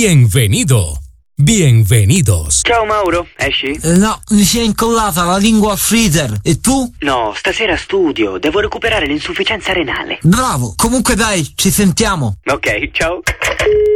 Bienvenido. Bienvenidos. Ciao Mauro, esci? No, mi si è incollata la lingua al freezer. E tu? No, stasera studio, devo recuperare l'insufficienza renale. Bravo, comunque dai, ci sentiamo. Ok, ciao.